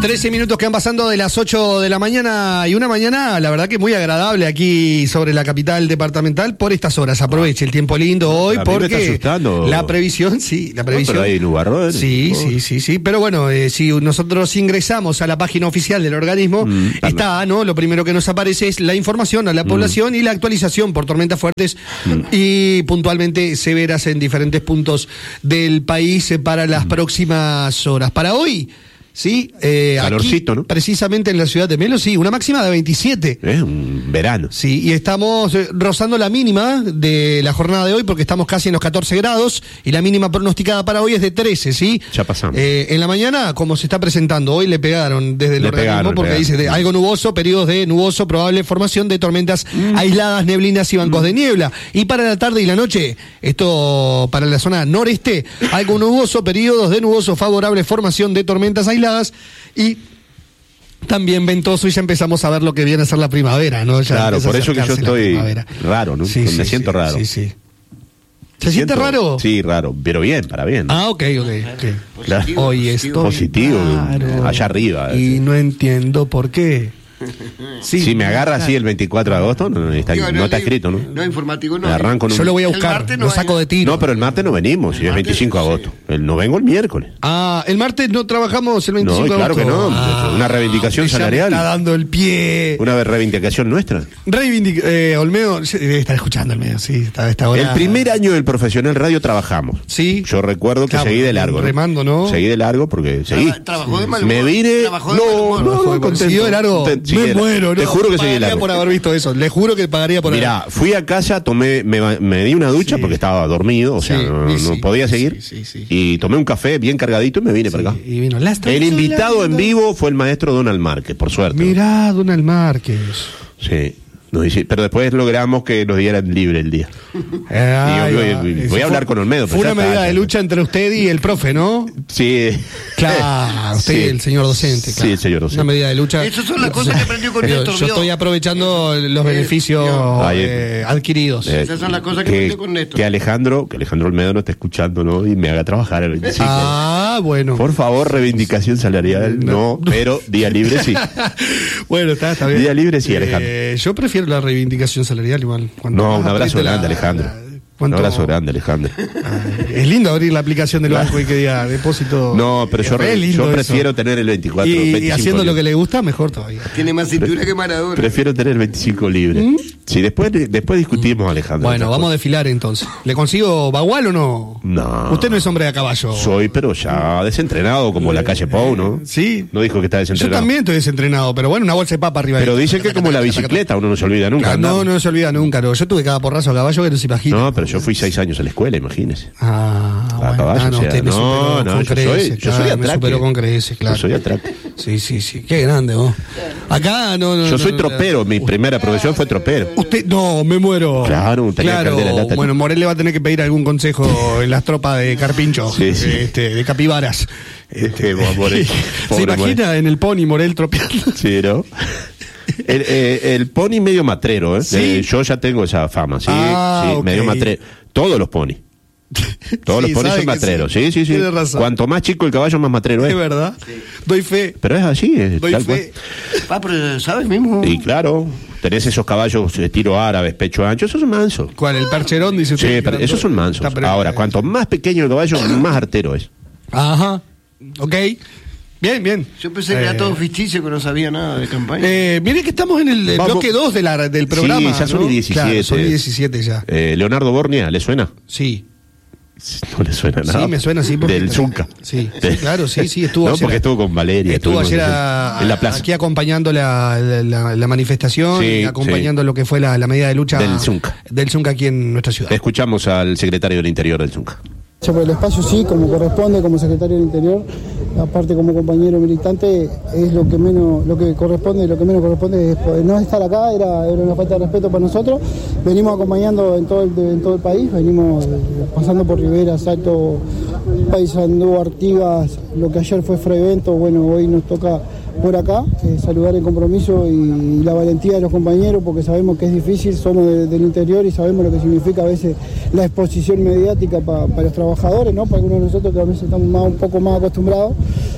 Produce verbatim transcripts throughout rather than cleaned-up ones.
trece minutos que han pasando de las ocho de la mañana y una mañana, la verdad que muy agradable aquí sobre la capital departamental por estas horas. Aproveche el tiempo lindo hoy a porque mí me está asustando. La previsión, sí, la previsión. No, pero hay nubarrones. Sí, sí, sí, sí. Pero bueno, eh, si nosotros ingresamos a la página oficial del organismo, mm, está, ¿no? Lo primero que nos aparece es la información a la población mm. y la actualización por tormentas fuertes mm. y puntualmente severas en diferentes puntos del país eh, para las mm. próximas horas. Para hoy, sí, eh, calorcito, aquí, ¿no? Precisamente en la ciudad de Melo, sí, una máxima de veintisiete. Es un verano. Sí, y estamos eh, rozando la mínima de la jornada de hoy porque estamos casi en los catorce grados y la mínima pronosticada para hoy es de trece, ¿sí? Ya pasamos. Eh, en la mañana, como se está presentando hoy, le pegaron desde el le organismo pegaron, porque pegaron. dice de, algo nuboso, periodos de nuboso, probable formación de tormentas mm. aisladas, neblinas y bancos mm. de niebla. Y para la tarde y la noche, esto para la zona noreste, algo nuboso, periodos de nuboso, favorable formación de tormentas aisladas y también ventoso, y ya empezamos a ver lo que viene a ser la primavera, ¿no? Ya claro, por eso que yo estoy raro, ¿no? Sí, Me sí, siento sí, raro. Sí, sí. ¿Se siente raro? Sí, raro, pero bien, para bien. Ah, ok, ok. okay. Claro. Hoy estoy positivo, raro, allá arriba. Y no entiendo por qué. Sí, si me agarra así el veinticuatro de agosto, no, no, está, Digo, no, no está no, escrito, ¿no? No, informativo no. Me arranco Yo un... lo voy a buscar, no lo saco de tiro. No, pero el martes no venimos, si es veinticinco de agosto. El, no vengo el miércoles. Ah, el martes no trabajamos el veinticinco no, de agosto. claro que no, ah, una reivindicación salarial. Me está dando el pie. Una reivindicación nuestra. Reivindic eh, Olmedo, debe estar escuchando Olmedo, sí, está esta hora. El primer año del profesional radio trabajamos. Sí. Yo recuerdo que claro, seguí de largo. Remando, ¿no? Seguí de largo porque seguí. Trabajó de mal Me vine. Trabajó de No, mal no, no, ¿Siguió de largo? Contento. Me muero, ¿no? Te juro que seguí de largo. Por haber visto eso, le juro que pagaría por Mirá, fui a casa, tomé, me, me di una ducha sí. porque estaba dormido, o sea, sí, no, sí, no podía seguir. Sí, sí, sí. Y tomé un café bien cargadito y me vine sí, para acá. Y vino el invitado en vivo fue el maestro Donald Márquez, por suerte. Mirá, Donald Márquez. Sí. Nos dice, pero después logramos que nos dieran libre el día. Ah, y yo, voy, voy a hablar con Olmedo. Fue una medida está, de lucha entre usted y el profe, ¿no? Sí. Claro, usted sí. y el señor docente. Claro. Sí, el señor docente. Una medida de lucha. Esas son las cosas que aprendió con Néstor. Yo estoy aprovechando los beneficios eh, adquiridos. Eh, Esas son las cosas que, que aprendió con Néstor. Que Alejandro, que Alejandro Olmedo no está escuchando, ¿no? Y me haga trabajar el veinticinco. Ah, bueno. Por favor, reivindicación salarial, no, no pero día libre sí. Bueno, está, está bien. Día libre sí, Alejandro. Eh, yo prefiero la reivindicación salarial igual. No, un abrazo grande, la, Alejandro. ¿Cuánto? Un abrazo grande, Alejandro. Ay, es lindo abrir la aplicación del banco y que diga depósito. No, pero yo, re, yo prefiero eso. tener el veinticuatro. Y, veinticinco y haciendo libre. lo que le gusta, mejor todavía. Tiene más cintura Pre que Maradona. Prefiero tener el veinticinco libre. ¿Mm? Sí, después, después discutimos, Alejandro. Bueno, vamos cosas. a desfilar entonces. ¿Le consigo bagual o no? No. Usted no es hombre de a caballo. Soy, pero ya desentrenado, como eh, la calle Pou, ¿no? Sí. No dijo que está desentrenado. Yo también estoy desentrenado, pero bueno, una bolsa de papa arriba. Pero dicen que como la bicicleta, uno no se olvida nunca. No, no se olvida nunca. No. Yo tuve cada porrazo a caballo que no se imagina. No, pero yo fui seis años a la escuela, imagínese. Ah, a bueno, caballo, ah, no, o sea, usted me no, superó no, con yo creces, soy, yo claro, soy me atraque. superó con creces, claro. Yo soy atraque. Sí, sí, sí, qué grande vos. Acá no, no Yo soy no, tropero, no, mi no. primera profesión fue tropero. Usted, no, me muero. Claro, tenía claro. que perder la lata. Bueno, Morel le va a tener que pedir algún consejo en las tropas de Carpincho, sí, sí. Este, de capibaras. Este, Morel, ¿Se imagina Morel. En el pony Morel tropeando? Sí, ¿no? El, eh, el pony medio matrero, ¿eh? ¿Sí? Eh, yo ya tengo esa fama, sí, ah, sí, okay. medio matrero. Todos los ponis. Todos sí, los ponis son matreros, sí, sí, sí. Razón. Cuanto más chico el caballo, más matrero es. Es verdad. Sí. Doy fe. Pero es así, es Doy tal fe. Ah, pero ¿sabes mismo? Y claro, tenés esos caballos de tiro árabes, pecho ancho, esos son mansos. ¿Cuál? El percherón, dice usted. Sí, pero esos son mansos. Ahora, cuanto más pequeño el caballo, más artero es. Ajá. Ok. Bien, bien. Yo pensé que eh, era todo ficticio, que no sabía nada de campaña. Eh, mire que estamos en el, el bloque dos de la, del programa. Sí, ya son ¿no? diecisiete. Claro, son diecisiete ya. Eh, Leonardo Bornia, ¿le suena? Sí. No le suena nada. Sí, me suena así. Del Zunca. Sí, sí, claro, sí, sí, estuvo no, ayer. porque estuvo con Valeria. Estuvo ayer a, en la plaza. Aquí acompañando la, la, la manifestación, sí, y acompañando sí. lo que fue la, la medida de lucha del Zunca. Del Zunca aquí en nuestra ciudad. Escuchamos al secretario del Interior del Zunca. Por el espacio sí, como corresponde, como secretario del Interior, aparte como compañero militante, es lo que menos, lo que corresponde y lo que menos corresponde es no estar acá, era, era una falta de respeto para nosotros. Venimos acompañando en todo el, en todo el país, venimos pasando por Rivera, Salto, Paysandú, Artigas, lo que ayer fue Frevento, bueno, hoy nos toca por acá, eh, saludar el compromiso y, y la valentía de los compañeros, porque sabemos que es difícil, somos de, del interior y sabemos lo que significa a veces la exposición mediática pa, para los trabajadores, ¿no? Para algunos de nosotros que a veces estamos más, un poco más acostumbrados,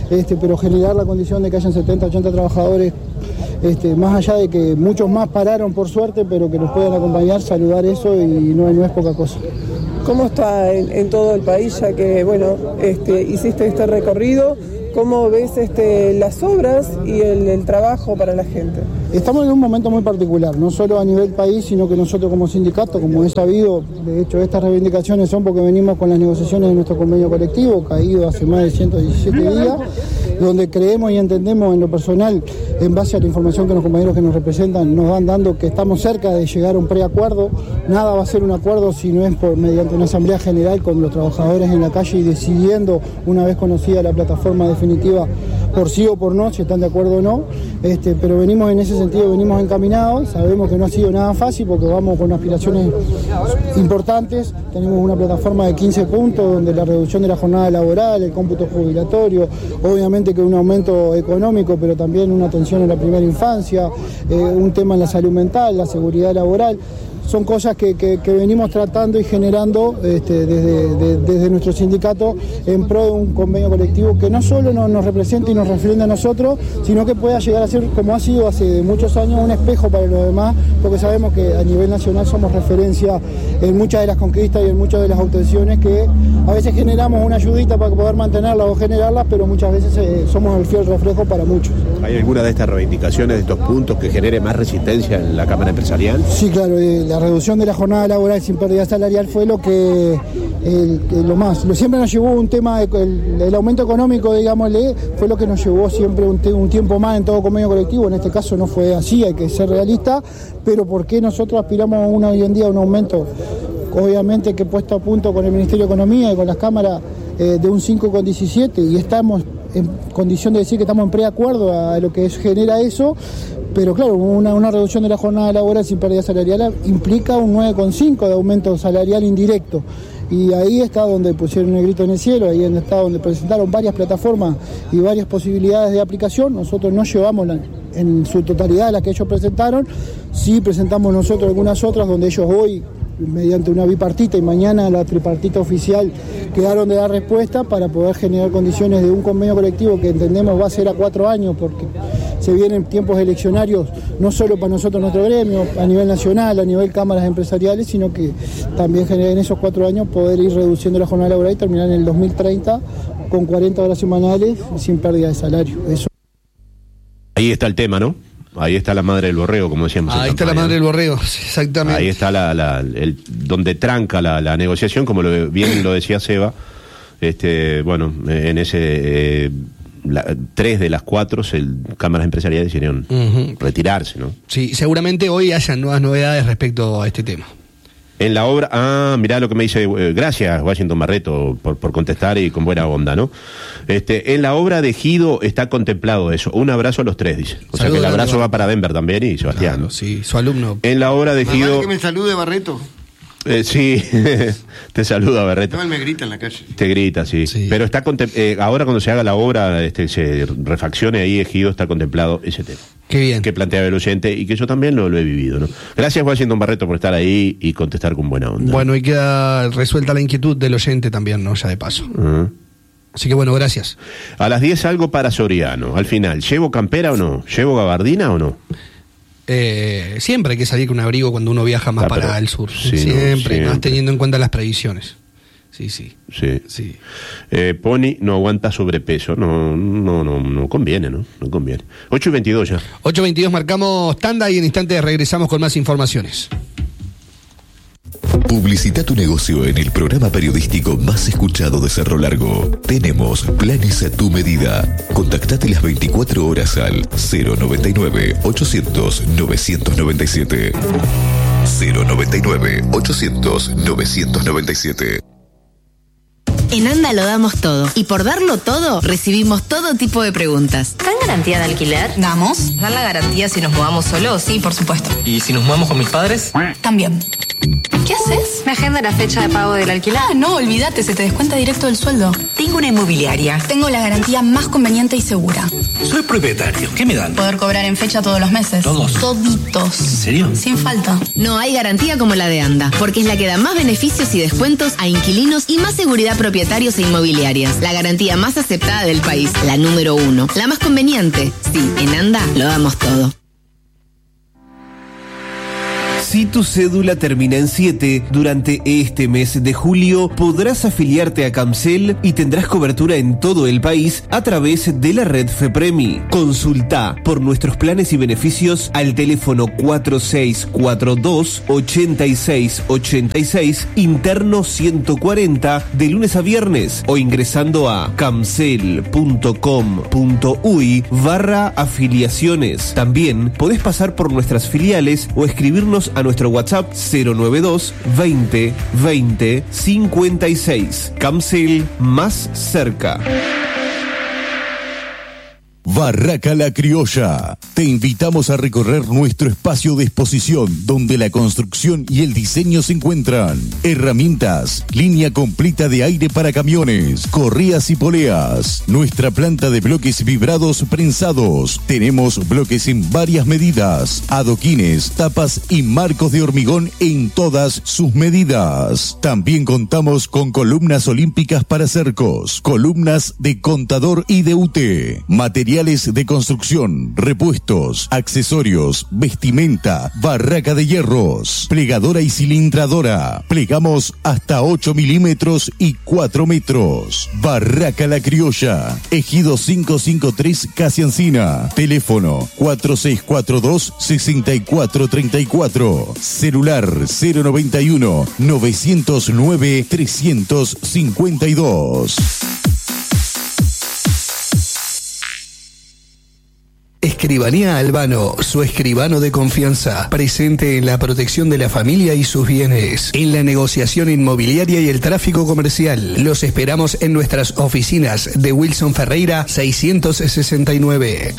este, pero generar la condición de que hayan setenta, ochenta trabajadores, este, más allá de que muchos más pararon por suerte, pero que nos puedan acompañar, saludar eso y no, no es poca cosa. ¿Cómo está en, en todo el país, ya que, bueno, este, hiciste este recorrido? ¿Cómo ves este, las obras y el, el trabajo para la gente? Estamos en un momento muy particular, no solo a nivel país, sino que nosotros como sindicato, como es sabido, de hecho estas reivindicaciones son porque venimos con las negociaciones de nuestro convenio colectivo, caído hace más de ciento diecisiete días, donde creemos y entendemos en lo personal, en base a la información que los compañeros que nos representan nos van dando, que estamos cerca de llegar a un preacuerdo. Nada va a ser un acuerdo si no es por mediante una asamblea general con los trabajadores en la calle y decidiendo, una vez conocida la plataforma definitiva, por sí o por no, si están de acuerdo o no, este, pero venimos en ese sentido, venimos encaminados, sabemos que no ha sido nada fácil porque vamos con aspiraciones importantes, tenemos una plataforma de quince puntos donde la reducción de la jornada laboral, el cómputo jubilatorio, obviamente que un aumento económico, pero también una atención a la primera infancia, eh, un tema en la salud mental, la seguridad laboral. Son cosas que, que, que venimos tratando y generando este, desde, de, desde nuestro sindicato en pro de un convenio colectivo que no solo nos, nos represente y nos refrende a nosotros, sino que pueda llegar a ser, como ha sido hace muchos años, un espejo para los demás, porque sabemos que a nivel nacional somos referencia en muchas de las conquistas y en muchas de las obtenciones que a veces generamos una ayudita para poder mantenerlas o generarlas, pero muchas veces eh, somos el fiel reflejo para muchos. ¿Hay alguna de estas reivindicaciones, de estos puntos, que genere más resistencia en la Cámara Empresarial? Sí, claro, eh, la reducción de la jornada laboral sin pérdida salarial fue lo que el, el, lo más, lo siempre nos llevó un tema, el, el aumento económico, digámosle, fue lo que nos llevó siempre un, un tiempo más en todo convenio colectivo. En este caso no fue así, hay que ser realista, pero ¿por qué nosotros aspiramos a una, hoy en día a un aumento? Obviamente que puesto a punto con el Ministerio de Economía y con las cámaras eh, de un cinco coma diecisiete y estamos en condición de decir que estamos en preacuerdo a lo que genera eso, pero claro, una, una reducción de la jornada laboral sin pérdida salarial implica un nueve coma cinco de aumento salarial indirecto. Y ahí está donde pusieron el grito en el cielo, ahí está donde presentaron varias plataformas y varias posibilidades de aplicación. Nosotros no llevamos la, en su totalidad las que ellos presentaron, sí presentamos nosotros algunas otras donde ellos hoy, mediante una bipartita y mañana la tripartita oficial, quedaron de dar respuesta para poder generar condiciones de un convenio colectivo que entendemos va a ser a cuatro años porque se vienen tiempos eleccionarios no solo para nosotros nuestro gremio, a nivel nacional, a nivel cámaras empresariales, sino que también generar en esos cuatro años poder ir reduciendo la jornada laboral y terminar en el dos mil treinta con cuarenta horas semanales sin pérdida de salario. Eso. Ahí está el tema, ¿no? Ahí está la madre del borrego, como decíamos. Ahí está la madre del borrego, exactamente. Ahí está la, la, el, donde tranca la, la negociación, como lo, bien lo decía Seba. Este, bueno, en ese eh, la, tres de las cuatro el, cámaras empresariales decidieron uh-huh. retirarse, ¿no? Sí, seguramente hoy hayan nuevas novedades respecto a este tema. En la obra, ah, mirá lo que me dice, eh, gracias Washington Barreto por, por contestar y con buena onda, ¿no? Este, en la obra de Gido está contemplado eso. Un abrazo a los tres, dice. O Saludos, sea que el abrazo va para Denver también y Sebastián. Claro, sí, su alumno. En la obra de Mamá, Gido. que me salude Barreto. Eh, sí, te saluda Barreto. No, él me grita en la calle. Te grita, sí. sí. Pero está contem- eh, ahora cuando se haga la obra, este, se refaccione ahí, Ejido, está contemplado ese tema. Qué bien. Que planteaba el oyente y que yo también lo, lo he vivido, ¿no? Gracias, Washington Barreto, por estar ahí y contestar con buena onda. Bueno, y queda resuelta la inquietud del oyente también, ¿no? Ya de paso. Uh-huh. Así que bueno, gracias. A las diez algo para Soriano. Al final, ¿llevo campera o no? ¿Llevo gabardina o no? Eh, siempre hay que salir con un abrigo cuando uno viaja más ah, para pero, el sur. Sí, siempre, no, siempre, más teniendo en cuenta las previsiones. Sí, sí. Sí. sí. Eh, Pony no aguanta sobrepeso. No, no, no, no conviene, ¿no? No conviene. ocho y veintidós ya. ocho y veintidós marcamos tanda y en instantes regresamos con más informaciones. Publicita tu negocio en el programa periodístico más escuchado de Cerro Largo. Tenemos planes a tu medida. Contactate las veinticuatro horas al cero noventa y nueve, ochocientos, novecientos noventa y siete. cero noventa y nueve, ochocientos, novecientos noventa y siete. En ANDA lo damos todo. Y por darlo todo, recibimos todo tipo de preguntas. ¿Dan garantía de alquiler? Damos. ¿Dan la garantía si nos mudamos solos? Sí, por supuesto. ¿Y si nos mudamos con mis padres? También. ¿Qué haces? Me agenda la fecha de pago del alquiler. Ah, no, olvídate, se te descuenta directo del sueldo. Tengo una inmobiliaria. Tengo la garantía más conveniente y segura. Soy propietario. ¿Qué me dan? Poder cobrar en fecha todos los meses. ¿Todos? Toditos. ¿En serio? Sin falta. No hay garantía como la de ANDA, porque es la que da más beneficios y descuentos a inquilinos y más seguridad a propietarios e inmobiliarias. La garantía más aceptada del país, la número uno, la más conveniente. Sí, en ANDA lo damos todo. Si tu cédula termina en siete, durante este mes de julio podrás afiliarte a Camcel y tendrás cobertura en todo el país a través de la red FEPREMI. Consulta por nuestros planes y beneficios al teléfono cuatro seis cuatro dos, ocho seis ocho seis, interno ciento cuarenta, de lunes a viernes, o ingresando a camcel.com.uy barra afiliaciones. También podés pasar por nuestras filiales o escribirnos a nuestro WhatsApp cero nueve dos, veinte, veinte, cincuenta y seis. Camcel, más cerca. Barraca La Criolla. Te invitamos a recorrer nuestro espacio de exposición donde la construcción y el diseño se encuentran. Herramientas, línea completa de aire para camiones, correas y poleas. Nuestra planta de bloques vibrados prensados. Tenemos bloques en varias medidas, adoquines, tapas y marcos de hormigón en todas sus medidas. También contamos con columnas olímpicas para cercos, columnas de contador y de U T, materiales de construcción, repuestos, accesorios, vestimenta, barraca de hierros, plegadora y cilindradora. Plegamos hasta ocho milímetros y cuatro metros. Barraca La Criolla, Ejido quinientos cincuenta y tres, Casi Encina. Teléfono cuatro seis cuatro dos, seis cuatro tres cuatro. Celular cero noventa y uno, novecientos nueve, trescientos cincuenta y dos. Escribanía Albano, su escribano de confianza, presente en la protección de la familia y sus bienes, en la negociación inmobiliaria y el tráfico comercial. Los esperamos en nuestras oficinas de Wilson Ferreira seiscientos sesenta y nueve.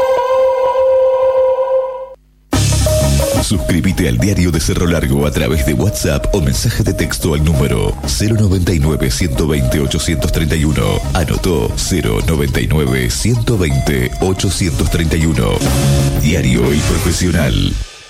Suscríbete al Diario de Cerro Largo a través de WhatsApp o mensaje de texto al número cero noventa y nueve, ciento veinte, ochocientos treinta y uno. Anotó cero noventa y nueve, ciento veinte, ochocientos treinta y uno. Diario y Profesional.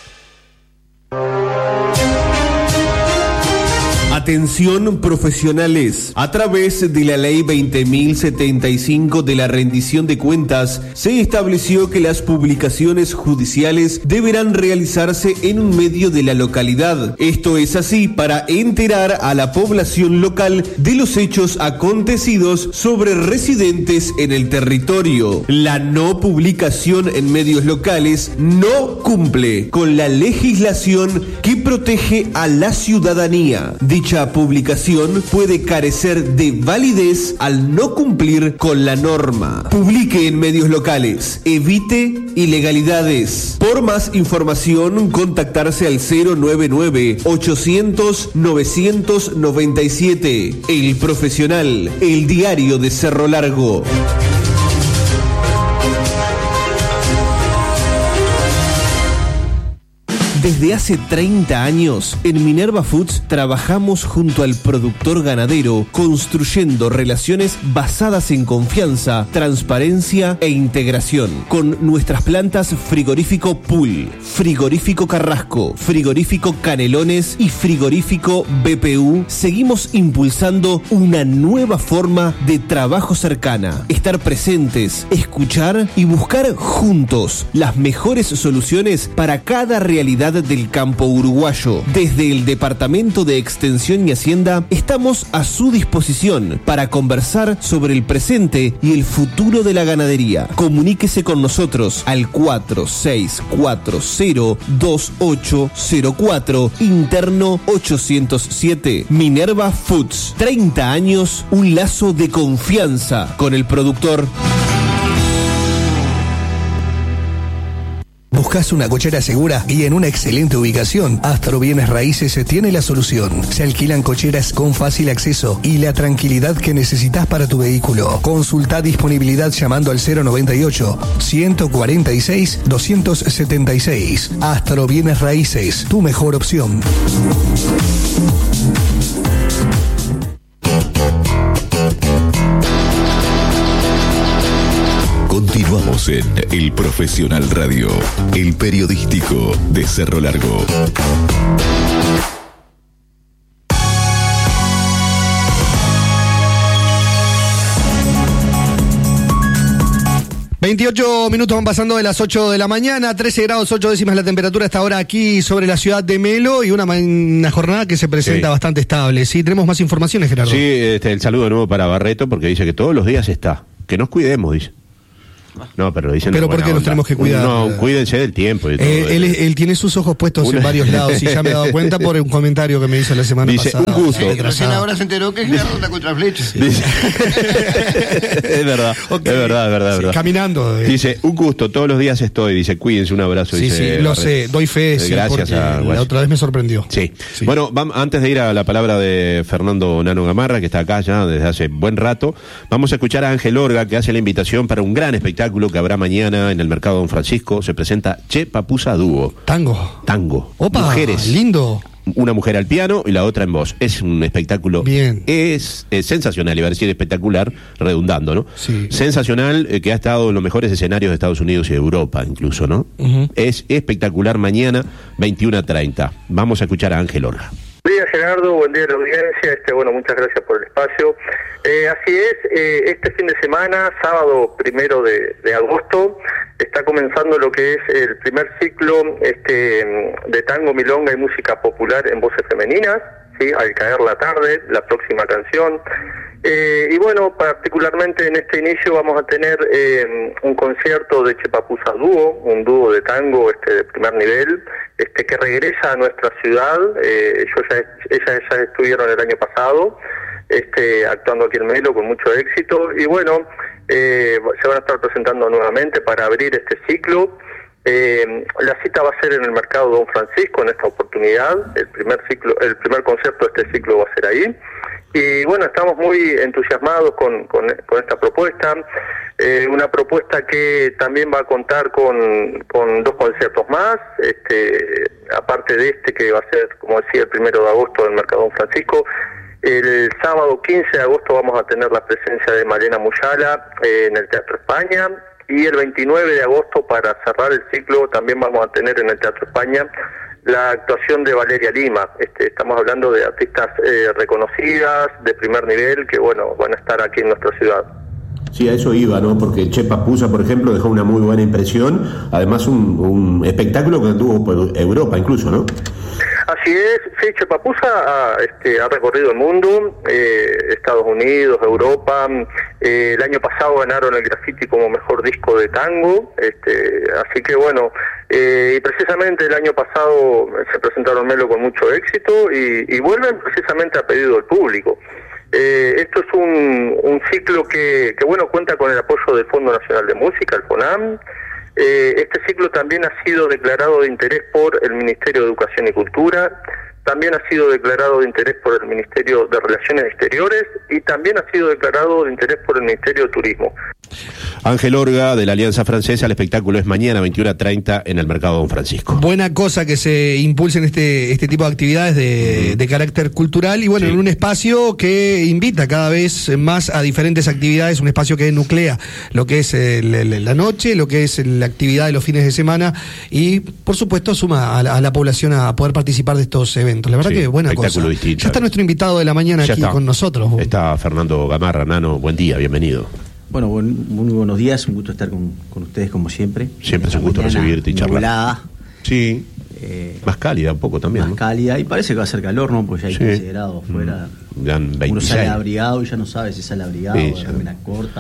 Atención profesionales. A través de la Ley veinte mil setenta y cinco de la rendición de cuentas, se estableció que las publicaciones judiciales deberán realizarse en un medio de la localidad. Esto es así para enterar a la población local de los hechos acontecidos sobre residentes en el territorio. La no publicación en medios locales no cumple con la legislación que protege a la ciudadanía. Dicha publicación puede carecer de validez al no cumplir con la norma. Publique en medios locales. Evite ilegalidades. Por más información, contactarse al cero noventa y nueve, ochocientos, novecientos noventa y siete. El Profesional, el diario de Cerro Largo. Desde hace treinta años, en Minerva Foods trabajamos junto al productor ganadero, construyendo relaciones basadas en confianza, transparencia e integración. Con nuestras plantas Frigorífico Pool, Frigorífico Carrasco, Frigorífico Canelones y Frigorífico B P U, seguimos impulsando una nueva forma de trabajo cercana. Estar presentes, escuchar y buscar juntos las mejores soluciones para cada realidad del campo uruguayo. Desde el Departamento de Extensión y Hacienda estamos a su disposición para conversar sobre el presente y el futuro de la ganadería. Comuníquese con nosotros al cuatro seis cuatro cero, dos ocho cero cuatro, interno ochocientos siete. Minerva Foods, treinta años, un lazo de confianza con el productor. ¿Buscas una cochera segura y en una excelente ubicación? Astro Bienes Raíces tiene la solución. Se alquilan cocheras con fácil acceso y la tranquilidad que necesitas para tu vehículo. Consulta disponibilidad llamando al cero noventa y ocho, ciento cuarenta y seis, doscientos setenta y seis. Astro Bienes Raíces, tu mejor opción. Continuamos Continuamos en El Profesional Radio, el periodístico de Cerro Largo. veintiocho minutos van pasando de las ocho de la mañana, trece grados ocho décimas la temperatura hasta ahora aquí sobre la ciudad de Melo y una, una jornada que se presenta sí. bastante estable. Sí, tenemos más informaciones, Gerardo. Sí, este, el saludo de nuevo para Barreto porque dice que todos los días está. Que nos cuidemos, dice. No, pero dicen Pero ¿por qué nos tenemos que cuidar? No, cuídense del tiempo. Y todo eh, él, él tiene sus ojos puestos Una... en varios lados y ya me he dado cuenta por un comentario que me hizo la semana dice, pasada. Un gusto. Sí, recién ahora se enteró que es Gerardo la contraflecha. Dice... es verdad, okay. es verdad, es verdad. Es sí, verdad. Caminando. Eh. Dice, un gusto, todos los días estoy. Dice, cuídense, un abrazo. Sí, dice, sí, lo sé, doy fe. Sí, gracias a la otra vez me sorprendió. Sí. sí. Bueno, vamos, antes de ir a la palabra de Fernando Nano Gamarra, que está acá ya desde hace buen rato, vamos a escuchar a Ángel Orga, que hace la invitación para un gran espectáculo que habrá mañana en el Mercado Don Francisco. Se presenta Che Papusa Dúo. Tango. Tango. Opa, mujeres. Lindo. Una mujer al piano y la otra en voz. Es un espectáculo. Bien. Es, es sensacional, iba a decir espectacular, redundando, ¿no? Sí. Sensacional, eh, que ha estado en los mejores escenarios de Estados Unidos y de Europa, incluso, ¿no? Uh-huh. Es espectacular mañana, veintiuno a treinta. Vamos a escuchar a Ángel Orga. Buen día, Gerardo, buen día a la audiencia. Este, bueno, muchas gracias por el espacio. Eh, así es, eh, este fin de semana, sábado primero de, de agosto, está comenzando lo que es el primer ciclo este, de tango, milonga y música popular en voces femeninas, ¿sí? Al caer la tarde, la próxima canción. Eh, y bueno, particularmente en este inicio vamos a tener eh, un concierto de Che Papusa Dúo, un dúo de tango este, de primer nivel, este que regresa a nuestra ciudad. Eh, ellos ya, ellas ya estuvieron el año pasado, este, actuando aquí en Melo con mucho éxito, y bueno, eh, se van a estar presentando nuevamente para abrir este ciclo. Eh, la cita va a ser en el Mercado Don Francisco en esta oportunidad. El primer ciclo, el primer concierto de este ciclo va a ser ahí. Y bueno, estamos muy entusiasmados con, con, con esta propuesta, eh, una propuesta que también va a contar con, con dos conciertos más, este, aparte de este que va a ser, como decía, el primero de agosto en el Mercado Don Francisco. El sábado quince de agosto vamos a tener la presencia de Malena Muyala eh, en el Teatro España, y el veintinueve de agosto, para cerrar el ciclo, también vamos a tener en el Teatro España la actuación de Valeria Lima. Este, estamos hablando de artistas eh, reconocidas, de primer nivel, que bueno, van a estar aquí en nuestra ciudad. Sí, a eso iba, ¿no? Porque Che Papusa, por ejemplo, dejó una muy buena impresión, además un, un espectáculo que tuvo por Europa incluso, ¿no? Así es, sí, Che Papusa ha, este, ha recorrido el mundo, eh, Estados Unidos, Europa. Eh, el año pasado ganaron el Graffiti como mejor disco de tango, este, así que bueno, eh, y precisamente el año pasado se presentaron en Melo con mucho éxito y, y vuelven precisamente a pedido del público. Eh, esto es un, un ciclo que, que bueno, cuenta con el apoyo del Fondo Nacional de Música, el FONAM. Eh, este ciclo también ha sido declarado de interés por el Ministerio de Educación y Cultura, también ha sido declarado de interés por el Ministerio de Relaciones Exteriores y también ha sido declarado de interés por el Ministerio de Turismo. Ángel Orga, de la Alianza Francesa. El espectáculo es mañana, veintiuno a treinta, en el Mercado Don Francisco. Buena cosa que se impulsen este este tipo de actividades de, mm. de carácter cultural y bueno, sí. en un espacio que invita cada vez más a diferentes actividades, un espacio que nuclea lo que es el, el, la noche, lo que es la actividad de los fines de semana y por supuesto suma a la, a la población a poder participar de estos eventos. La verdad sí, que buena cosa. Distinto. Ya está nuestro invitado de la mañana ya aquí está. con nosotros. Está Fernando Gamarra. Nano, buen día, bienvenido. Bueno, buen, muy buenos días, un gusto estar con, con ustedes como siempre. Siempre es un gusto recibirte y charlar. Nublada, sí, eh, más cálida un poco también. Más ¿no? cálida, y parece que va a hacer calor, ¿no? Porque ya hay sí. quince grados afuera. Mm, uno sale abrigado y ya no sabe si sale abrigado sí, o de remera corta.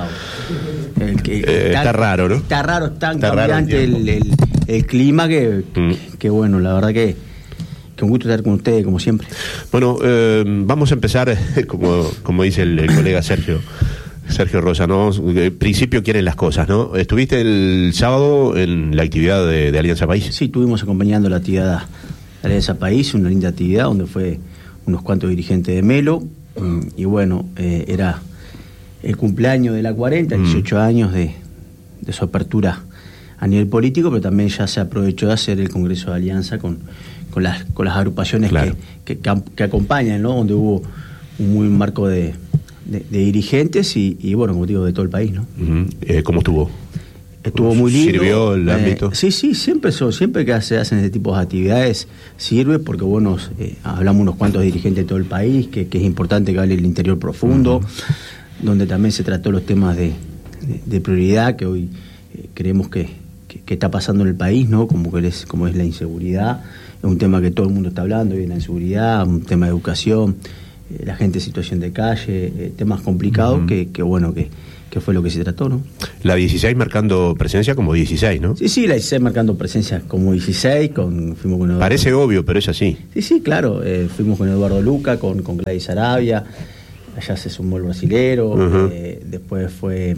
O, el que, eh, está, está raro, ¿no? Está raro, está tan cambiante el, el, el clima que, mm. que, que bueno, la verdad que... que un gusto estar con ustedes, como siempre. Bueno, eh, vamos a empezar, como, como dice el, el colega Sergio, Sergio Rosa, ¿no? El principio quieren las cosas, ¿no? ¿Estuviste el sábado en la actividad de, de Alianza País? Sí, estuvimos acompañando la actividad de Alianza País, una linda actividad donde fue unos cuantos dirigentes de Melo, y bueno, eh, era el cumpleaños de la cuarenta, dieciocho mm. años de, de su apertura a nivel político, pero también ya se aprovechó de hacer el Congreso de Alianza con con las con las agrupaciones claro. que, que, que acompañan, ¿no? Donde hubo un muy marco de, de, de dirigentes y, y bueno, como digo, de todo el país, ¿no? Uh-huh. eh, ¿Cómo estuvo? Estuvo muy lindo. ¿Sirvió el eh, ámbito? Sí, sí, siempre eso, siempre que se hacen este tipo de actividades sirve porque, bueno, eh, hablamos unos cuantos dirigentes de todo el país, que, que es importante que hable el interior profundo, uh-huh. donde también se trató los temas de, de, de prioridad que hoy eh, creemos que, que, que está pasando en el país, ¿no? Como que es, como es la inseguridad, es un tema que todo el mundo está hablando, hoy la inseguridad, un tema de educación, eh, la gente en situación de calle, eh, temas complicados uh-huh. que, que, bueno, que que fue lo que se trató, ¿no? La dieciséis marcando presencia como dieciséis, ¿no? Sí, sí, la dieciséis marcando presencia como dieciséis, con, fuimos con Eduardo. Parece obvio, pero es así. Sí, sí, claro, eh, fuimos con Eduardo Luca, con, con Gladys Arabia, allá se sumó el brasilero, uh-huh. eh, después fue,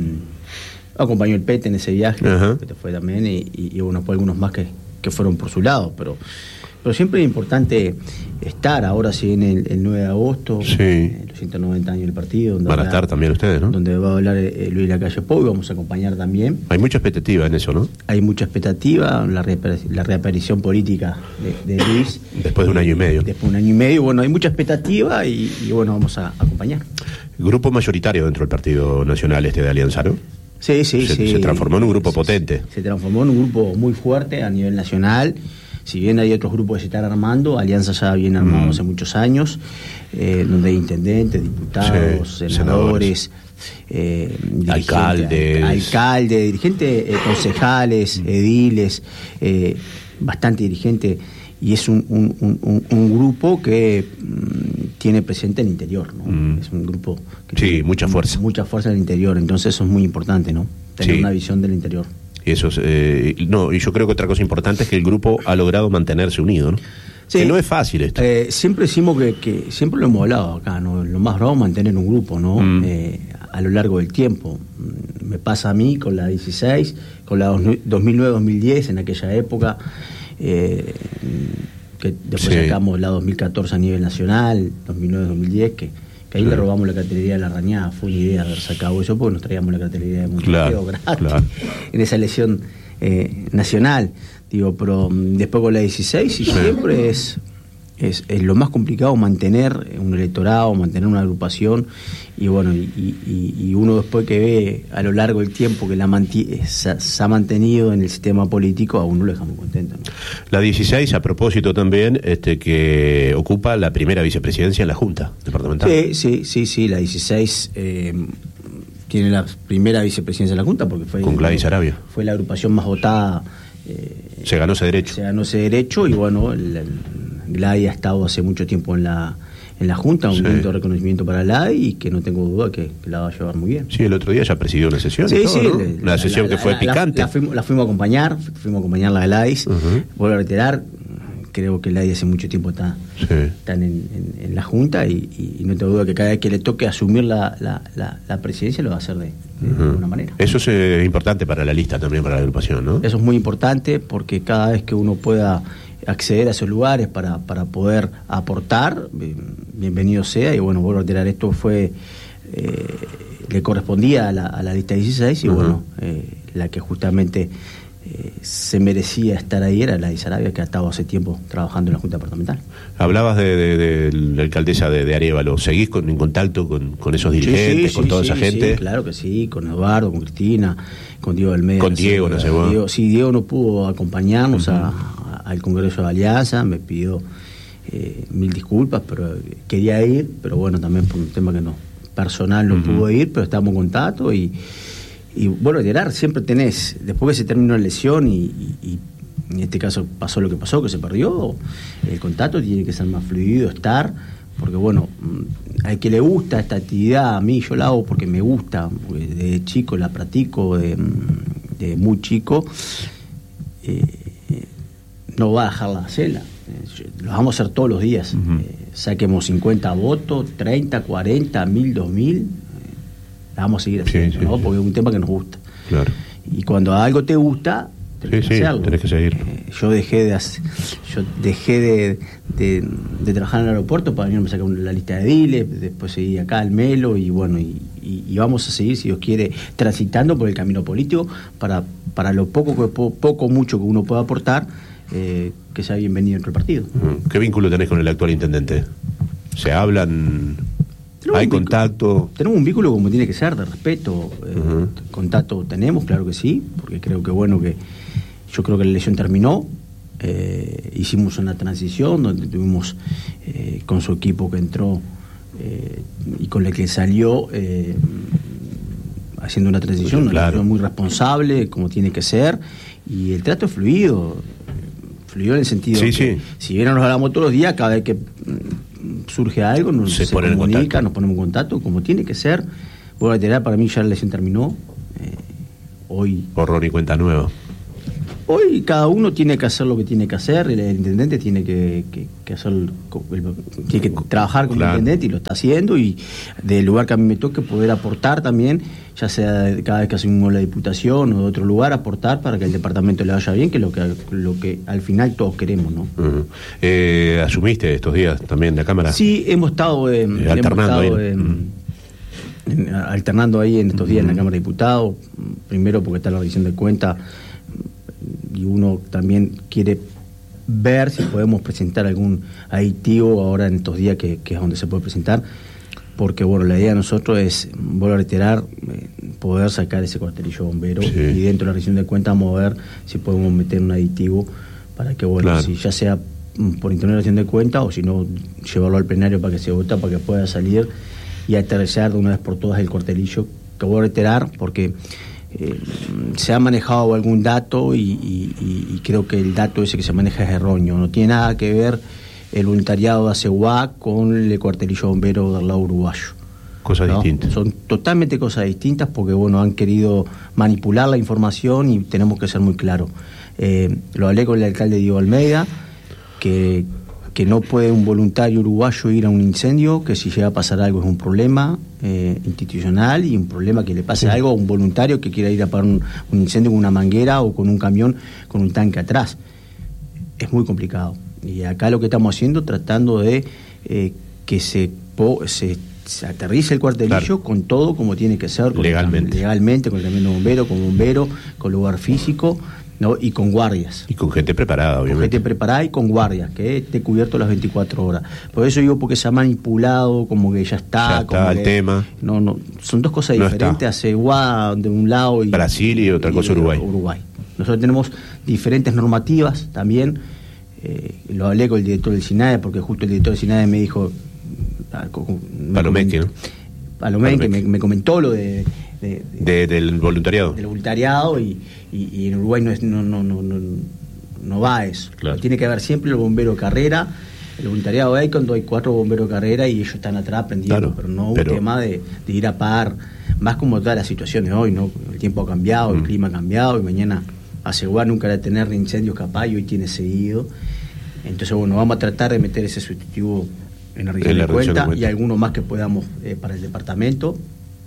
mm, acompañó el Pete en ese viaje, uh-huh. que fue también, y, y, y bueno, fue algunos más que, que fueron por su lado, pero... Pero siempre es importante estar, ahora sí en el, el nueve de agosto, sí. eh, los ciento noventa años del partido. Donde Van a habla, estar también ustedes, ¿no? Donde va a hablar eh, Luis Lacalle Pou, y vamos a acompañar también. Hay mucha expectativa en eso, ¿no? Hay mucha expectativa, la, reapar- la reaparición política de, de Luis. Después de un año y medio. Después de un año y medio, bueno, hay mucha expectativa y, y bueno, vamos a acompañar. Grupo mayoritario dentro del Partido Nacional este de Alianza, ¿no? Sí, sí, se, sí. Se transformó en un grupo se, potente. Se transformó en un grupo muy fuerte a nivel nacional. Si bien hay otros grupos que se están armando, Alianza ya viene armado mm. hace muchos años, eh, donde hay intendentes, diputados, sí, senadores, eh, alcaldes, alcaldes, dirigentes, eh, concejales, mm. ediles, eh, bastante dirigente, y es un, un, un, un grupo que mm, tiene presente el interior, ¿no? Mm. Es un grupo que sí, tiene mucha fuerza. Mucha fuerza en el interior, entonces eso es muy importante, ¿no? Tener sí. una visión del interior. Y eso es, eh, no, y yo creo que otra cosa importante es que el grupo ha logrado mantenerse unido, ¿no? Sí. Que no es fácil esto. Eh, siempre decimos que, que, siempre lo hemos hablado acá, ¿no? Lo más bravo es mantener un grupo, ¿no? Mm. Eh, a lo largo del tiempo. Me pasa a mí con la dieciséis, con la dos mil nueve dos mil diez, en aquella época, eh, que después sí. sacamos la dos mil catorce a nivel nacional, dos mil nueve dos mil diez, que que ahí sí. le robamos la cartelería de la Rañada. Fue una idea haber sacado eso porque nos traíamos la cartelería de Montevideo, claro, gratis, claro. en esa elección eh, nacional. Digo, pero um, después con la dieciséis, y sí. siempre es, es, es lo más complicado mantener un electorado, mantener una agrupación, y bueno, y, y, y uno después que ve a lo largo del tiempo que la manti- se, se ha mantenido en el sistema político, a uno lo deja muy contento, ¿no? La dieciséis, a propósito también, este que ocupa la primera vicepresidencia en la Junta Departamental. Sí, sí, sí, sí, la dieciséis eh, tiene la primera vicepresidencia de la Junta porque fue... Con Gladys Arabia. Fue la agrupación más votada. Eh, se ganó ese derecho. Se ganó ese derecho y bueno, el, el Gladys ha estado hace mucho tiempo en la... en la Junta, un sí. momento de reconocimiento para la y que no tengo duda que, que la va a llevar muy bien. Sí, el otro día ya presidió una sesión. Sí, todo, sí. ¿no? Le, una la, sesión la, que la, fue la, picante. La, la, fuimos, la fuimos a acompañar, fuimos a acompañar a la Gladys. Uh-huh. Vuelvo a reiterar, creo que Gladys hace mucho tiempo está, sí. está en, en, en la Junta y, y no tengo duda que cada vez que le toque asumir la, la, la, la presidencia lo va a hacer de, de uh-huh. alguna manera. Eso es eh, importante para la lista también, para la agrupación, ¿no? Eso es muy importante porque cada vez que uno pueda acceder a esos lugares para, para poder aportar, bienvenido sea, y bueno, vuelvo a reiterar, esto fue, eh, le correspondía a la, a la lista dieciséis, y uh-huh. bueno, eh, la que justamente eh, se merecía estar ahí era la de Sarabia, que ha estado hace tiempo trabajando en la Junta Departamental. Hablabas de, de, de la alcaldesa de, de Arévalo, ¿seguís con, en contacto con, con esos dirigentes, sí, sí, con sí, toda sí, esa gente? Sí, claro que sí, con Eduardo, con Cristina, con Diego Almeida. Con Diego, no sé vos. Diego, sí, Diego no pudo acompañarnos uh-huh. a al Congreso de Alianza, me pidió eh, mil disculpas, pero quería ir, pero bueno, también por un tema que no personal no uh-huh. pudo ir, pero estamos en contacto y, y bueno, Gerard, siempre tenés, después que se terminó la lesión y, y, y en este caso pasó lo que pasó, que se perdió, el contacto tiene que ser más fluido, estar, porque bueno, al que le gusta esta actividad, a mí yo la hago porque me gusta, porque de chico la practico, de, de muy chico, eh, no va a dejar la cela, lo vamos a hacer todos los días. Uh-huh. Eh, saquemos cincuenta votos, treinta, cuarenta, mil, dos mil, eh, la vamos a seguir haciendo, sí, sí, ¿no? Sí. Porque es un tema que nos gusta. Claro. Y cuando algo te gusta, tenés sí, que sí, hacerlo. Tenés que seguir. Eh, yo dejé de hacer, yo dejé de, de, de trabajar en el aeropuerto para venirme a sacar la lista de diles, después seguí acá al Melo y bueno, y, y, y vamos a seguir, si Dios quiere, transitando por el camino político para, para lo poco, que, poco mucho que uno pueda aportar. Eh, que sea bienvenido dentro del partido. ¿Qué vínculo tenés con el actual intendente? ¿Se hablan? Hay un contacto. Tenemos un vínculo como tiene que ser, de respeto. Eh, uh-huh. Contacto tenemos, claro que sí, porque creo que bueno que yo creo que la elección terminó. Eh, hicimos una transición donde tuvimos eh, con su equipo que entró eh, y con el que salió eh, haciendo una transición, una claro. transición muy responsable, como tiene que ser, y el trato es fluido. Fluido en el sentido sí, que sí. si bien nos hablamos todos los días, cada vez que surge algo nos se, se pone comunica, nos ponemos en contacto como tiene que ser. Bueno, literal, para mí ya la elección terminó. Eh, hoy borrón y cuenta nueva. Hoy cada uno tiene que hacer lo que tiene que hacer. El intendente tiene que, que, que hacer, el, tiene que trabajar como claro. intendente y lo está haciendo. Y del lugar que a mí me toque poder aportar también, ya sea cada vez que asumimos la diputación o de otro lugar, aportar para que el departamento le vaya bien, que es lo que lo que al final todos queremos, ¿no? Uh-huh. Eh, ¿Asumiste estos días también de la Cámara? Sí, hemos estado, eh, eh, alternando hemos estado, ahí. Eh, uh-huh. en, alternando ahí en estos uh-huh. días en la Cámara de Diputados. Primero porque está la rendición de cuentas y uno también quiere ver si podemos presentar algún aditivo ahora en estos días que, que es donde se puede presentar, porque bueno, la idea de nosotros es, vuelvo a reiterar, eh, poder sacar ese cuartelillo bombero sí. y dentro de la rendición de cuentas vamos a ver si podemos meter un aditivo para que bueno, claro. si ya sea por intervención de cuentas o si no, llevarlo al plenario para que se vote, para que pueda salir y aterrizar de una vez por todas el cuartelillo, que voy a reiterar porque Eh, se ha manejado algún dato y, y, y creo que el dato ese que se maneja es erróneo. No tiene nada que ver el voluntariado de ACEUA con el cuartelillo bombero del lado uruguayo. Cosas ¿no? distintas. Son totalmente cosas distintas porque bueno, han querido manipular la información y tenemos que ser muy claros. Eh, lo hablé con el alcalde Diego Almeida, que, que no puede un voluntario uruguayo ir a un incendio, que si llega a pasar algo es un problema eh, institucional y un problema que le pase sí. algo a un voluntario que quiera ir a apagar un, un incendio con una manguera o con un camión con un tanque atrás. Es muy complicado. Y acá lo que estamos haciendo, tratando de eh, que se, po, se, se aterrice el cuartelillo claro. con todo como tiene que ser. Con legalmente. El, legalmente, con el camión de bombero, con bombero, con lugar físico, ¿no? Y con guardias. Y con gente preparada, obviamente. Con gente preparada y con guardias, que esté cubierto las veinticuatro horas. Por eso digo, porque se ha manipulado, como que ya está. Ya está el que, tema. No, no, son dos cosas no diferentes. ACEUA de un lado y Brasil y otra cosa y, Uruguay. Uruguay. Nosotros tenemos diferentes normativas también. Eh, lo hablé con el director del SINAE, porque justo el director del SINAE me dijo. Palomeque, ¿no? Palomeque, me, me comentó lo de. De, de, de, del voluntariado del voluntariado y, y, y en Uruguay no, es, no, no, no, no, no va eso claro. Tiene que haber siempre el bombero de carrera. El voluntariado hay cuando hay cuatro bomberos de carrera y ellos están atrás aprendiendo, claro, pero no pero... un tema de, de ir a par, más como todas las situaciones hoy, ¿no? El tiempo ha cambiado, mm. el clima ha cambiado y mañana ACEUA nunca va a tener incendios capaz y hoy tiene seguido. Entonces bueno, vamos a tratar de meter ese sustitutivo en la región de cuenta y alguno más que podamos eh, para el departamento.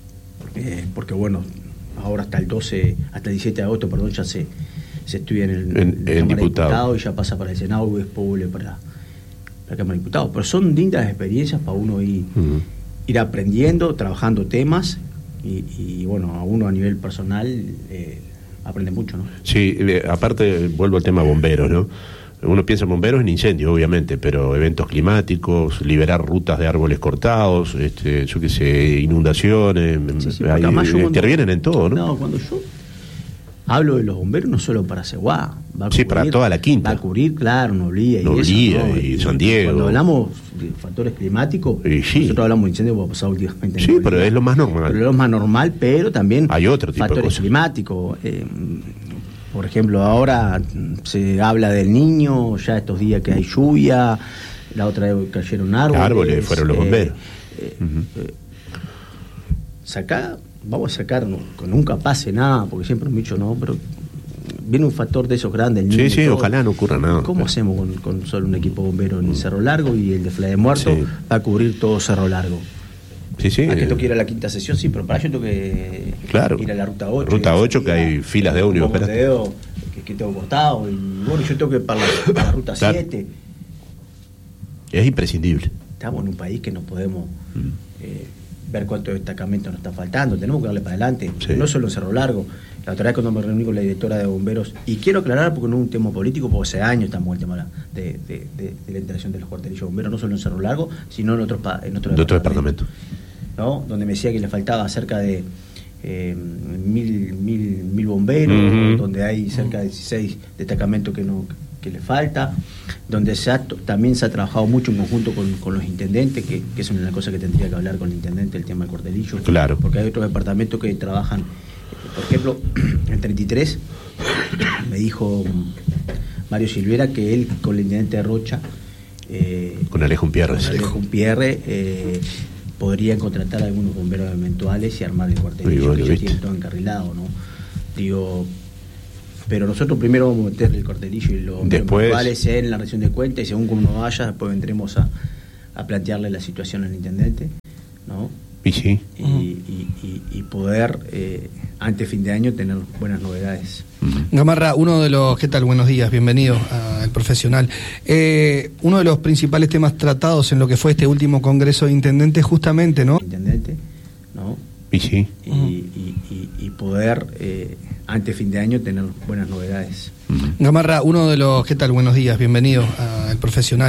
Eh, porque bueno, ahora hasta el doce, hasta el diecisiete de agosto, perdón, ya se, se estudia en el, en, en Cámara diputado. de Diputados y ya pasa para el Senado y después vuelve para la Cámara de Diputados. Pero son lindas experiencias para uno ir, uh-huh. ir aprendiendo, trabajando temas y, y bueno, a uno a nivel personal eh, aprende mucho, ¿no? Sí, eh, aparte vuelvo al tema bomberos, ¿no? Uno piensa en bomberos en incendios, obviamente, pero eventos climáticos, liberar rutas de árboles cortados, este, yo qué sé, inundaciones, sí, sí, hay, intervienen cuando, en todo, ¿no? No, cuando yo hablo de los bomberos, no solo para ACEUA, va a sí, cubrir, para toda la quinta. Va a cubrir, claro, Noblía y Noblía eso, ¿no? y, y San Diego. Cuando hablamos de factores climáticos, y sí. nosotros hablamos de incendios porque ha pasado últimamente. Sí, pero es lo más normal. Pero es lo más normal, pero también hay otro tipo factores de cosas. climáticos. Eh, Por ejemplo, ahora se habla del Niño, ya estos días que hay lluvia, la otra vez cayeron árboles. Árboles, fueron los bomberos. Eh, eh, uh-huh. eh, sacar, vamos a sacar, no, que nunca pase nada, porque siempre hemos dicho no, pero viene un factor de esos grandes. El Niño sí, sí, todo. Ojalá no ocurra nada. ¿Cómo pero... hacemos con, con solo un equipo bombero en Cerro Largo y el de Fla de Muerto sí. va a cubrir todo Cerro Largo? Sí, sí. ¿A que tengo que ir a la quinta sesión? Sí, pero para ello tengo que claro. ir a la ruta ocho. Ruta ocho, que hay filas de ómnibus. Que, que tengo cortado. Y bueno, yo tengo que ir para la, para la ruta claro. siete. Es imprescindible. Estamos en un país que no podemos mm. eh, ver cuántos destacamentos nos está faltando. Tenemos que darle para adelante. Sí. No solo en Cerro Largo. La otra vez cuando me reuní con la directora de bomberos, y quiero aclarar porque no es un tema político, porque hace años estamos en el tema de, de, de, de la integración de los cuartelillos bomberos, no solo en Cerro Largo, sino en otros, en otros de otro departamento. ¿no? Donde me decía que le faltaba cerca de eh, mil, mil, mil bomberos, uh-huh. donde hay cerca de dieciséis destacamentos que no que le falta, donde se ha, también se ha trabajado mucho en conjunto con, con los intendentes, que, que es una cosa que tendría que hablar con el intendente, el tema del cuartelillo. Claro. Porque hay otros departamentos que trabajan, por ejemplo, en treinta y tres, me dijo Mario Silvera que él con el intendente de Rocha, eh, con Alejo Pierre, con Alejo Pierre, eh, podrían contratar a algunos bomberos eventuales y armar el cuartelillo, bueno, que ya tiene todo encarrilado, ¿no? Digo, pero nosotros primero vamos a meter el cuartelillo y los bomberos en la rendición de cuentas, y según como nos vaya, después vendremos a, a plantearle la situación al intendente, ¿no? Y sí. Y, y, y, y poder, eh, antes de fin de año, tener buenas novedades. Gamarra, uno de los... ¿Qué tal? Buenos días, bienvenido al Profesional. Eh, uno de los principales temas tratados en lo que fue este último Congreso de Intendentes, justamente, ¿no? Intendente, ¿no? Y sí. Y, y, y, y poder, eh, antes de fin de año, tener buenas novedades. Gamarra, uno de los... ¿Qué tal? Buenos días, bienvenido al Profesional.